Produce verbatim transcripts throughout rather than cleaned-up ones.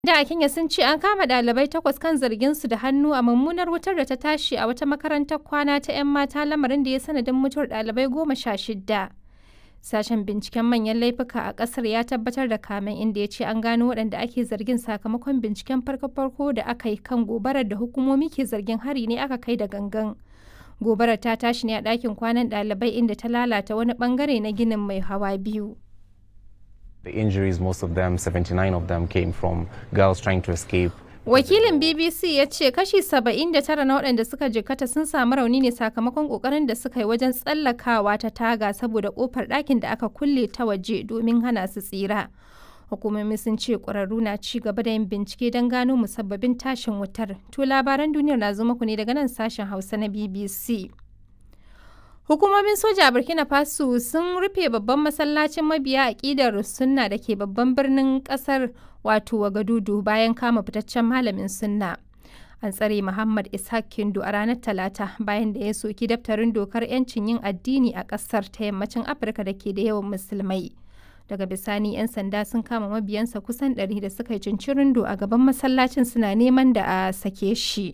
Da a Kenya sun ce an kama ɗalibai takwas kan zarginsu da hannu a mummunar wutar da ta tashi a wata makarantar kwana ta 'yan mata, lamarin da ya sanadin mutuwar ɗalibai goma sha shida. Sashen binciken manyan laifuka a ƙasar ya tabbatar da kamen, inda ya ce an gano waɗanda ake zargin sakamakon binciken farko-farko da aka yi kan gobarar da hukumomi ke zargin hari ne aka kai da gangan. Gobarar ta tashi ne a ɗakin kwanan ɗalibai, inda ta lalata wani ɓangare na ginin mai hawa biyu. The injuries, most of them, seventy-nine of them, came from girls trying to escape. Wakilin B B C ya ce kashi saba'in da tara na waɗanda suka jikkata sun samu rauni ne sakamakon ƙoƙarin da suka yi wajen tsallakawa ta taga saboda ƙofar ɗakin da aka kulle ta waje domin hana su tsira. Hukumomi sun ce ƙwararru na ci gaba da yin bincike don gano musabbabin tashin wutar. To labaran duniyar na zo muku ne daga nan sashen Hausa na B B C. Hukumomin soja a Burkina Faso sun rufe babban masallacin mabiya aƙidar Sunna da ke babban birnin ƙasar wato Wagadudu bayan kama fitaccen malamin Sunna. An tsare Muhammad Ishaq Kindo a ranar Talata bayan da ya soki daftarin dokar 'yancin yin addini a ƙasar ta yammacin Afirka da ke da yawan musulmai. Daga bisani 'yan sanda sun kama mabiyansa kusan ɗari da suka yi cincirindo a gaban masallacin suna neman da a sake shi.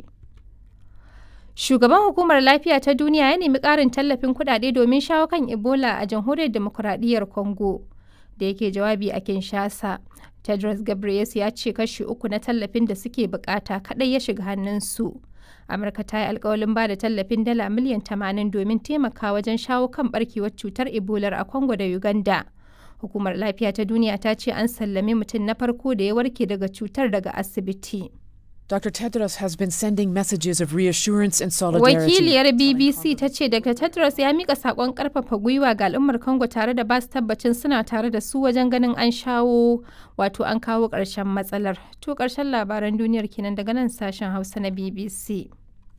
Shugaban Hukumar Lafiya ta Duniya ya nemi ƙarin tallafin kuɗaɗe domin shawo kan Ebola a Jamhuriyar Dimokuraɗiyyar Congo. Da yake jawabi a Kinshasa, Tedros Ghebreyesus ya ce kashi uku na tallafin da suke bukata kaɗai ya shiga hannunsu. Amurka ta yi alkawalin ba da tallafin dala miliyan tamanin domin taimaka wajen shawo kan barkewar cutar Ebola a Congo da Uganda. Hukumar Lafiya ta Duniya ta ce an sallami mutum na farko da ya warke daga cutar daga asibiti. Doctor Tedros has been sending messages of reassurance and solidarity. Wakiliyar B B C ta ce Doctor Tedros ya mika sakon karfafa gwiwa ga al'ummar Congo tare da ba su tabbacin suna tare da su wajen ganin an shawo wato an kawo ƙarshen matsalar. To ƙarshen labaran duniyar kenan daga nan sashen Hausa na B B C.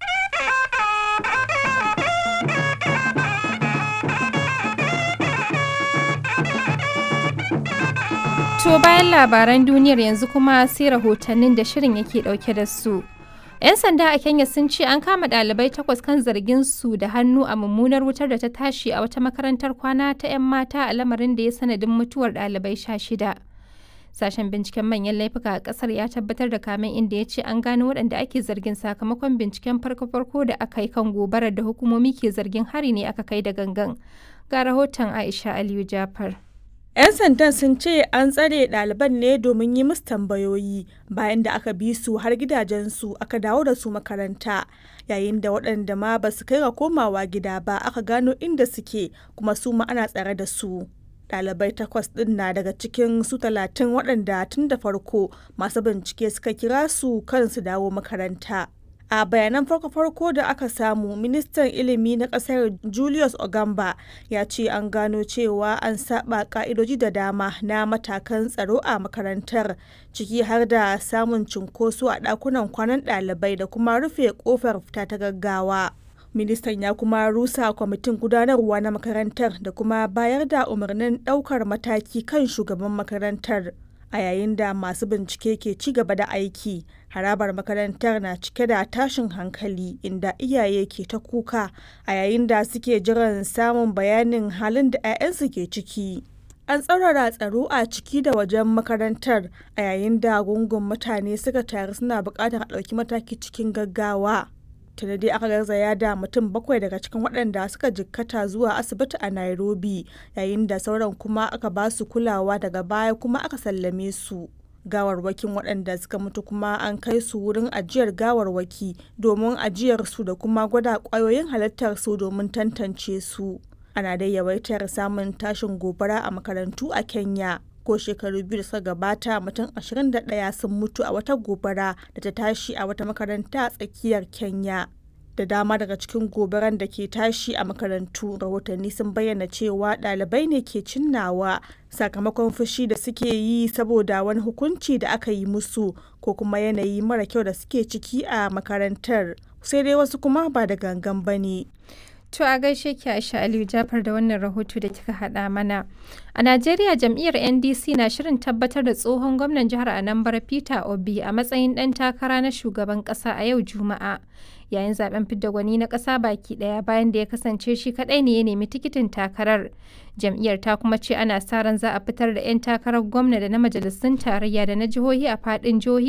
To bayan labaran duniyar yanzu kuma sai rahotannin da shirin yake dauke da su. 'Yan sanda a Kenya sun ce an kama ɗalibai takwas kan zargin su da hannu a mummunar wutar da ta tashi a wata makarantar kwana ta 'yan mata a lamarin da ya sanadin mutuwar ɗalibai sha shida. Sashen binciken manyan laifuka a ƙasar ya tabbatar da kamen, inda ya ce an gano waɗanda ake zargin sakamakon binciken farko-farko da aka yi kan gobarar da hukumomi ke zargin hari ne aka kai da gangan. Ga rahoton Aisha Aliyu Jafar. 'Yan sandan sun ce an tsare ɗaliban ne domin yi musu tambayoyi bayan da aka bi su har gidajensu aka dawo da su makaranta, yayin da waɗanda ma ba su kai ga komawa gida ba aka gano inda suke kuma su ma ana tsare da su. Ɗalibai takwas ɗin na daga cikin su talatin waɗanda tun da farko masu bincike suka kira su kan su dawo makaranta. A bayanan farko-farko da aka samu, ministan ilimi na kasar Julius Ogamba ya ce an gano cewa an saba ka'idoji da dama na matakan tsaro a makarantar, ciki har da samun cunkoso a dakunan kwanan ɗalibai da kuma rufe kofar fita ta gaggawa. Ministan ya kuma rusa kwamitin gudanarwa na makarantar da kuma bayar da umarnin ɗaukar mataki kan shugaban makarantar. A yayin da masu bincike ke ci gaba da aiki, harabar makarantar na cike da tashin hankali, inda iyaye ke ta kuka a yayin da suke jiran samun bayanin halin da 'ya'yansu ke ciki. An tsaurara tsaro a ciki da wajen makarantar a yayin da gungun mutane suka taru suna buƙatar a ɗauki mataki cikin gaggawa. Tunda dai aka garzaya da mutum bakwai daga cikin waɗanda suka jikkata zuwa asibiti a Nairobi, yayin da sauran kuma aka ba su kulawa daga baya kuma aka sallame su. Gawarwakin waɗanda suka mutu kuma an kai su wurin ajiyar gawarwaki domin ajiyar su da kuma gwada ƙwayoyin halittar su domin tantance su. Ana dai yawaitar samun tashin gobara a makarantu a Kenya. Ko shekaru biyu da suka gabata mutum ashirin da ɗaya sun mutu a wata gobara da ta tashi a wata makaranta a tsakiyar Kenya. Da dama daga cikin gobaran da ke tashi a makarantu, rahotanni sun bayyana cewa ɗalibai ne ke cinnawa sakamakon fushi da suke yi saboda wani hukunci da aka yi musu ko kuma yanayi mara kyau da suke ciki a makarantar. Sai dai wasu kuma ba da gangan ba ne. To a gaishe ki Aisha Aliyu Jafar da wannan rahoto da kika haɗa mana. A Najeriya jam'iyyar N D C na shirin tabbatar da tsohon gwamnan jihar Anambra Peter Obi a matsayin ɗan takara na shugaban ƙasa a yau Juma'a. Yayin zaben fidda gwani na ƙasa baki ɗaya bayan da ya kasance shi kaɗai ne ya nemi tikitin takarar. Jam'iyyar ta kuma ce ana sa ran za a fitar da 'yan takarar gwamna da na majalisun tarayya da na jihohi a faɗin jihohi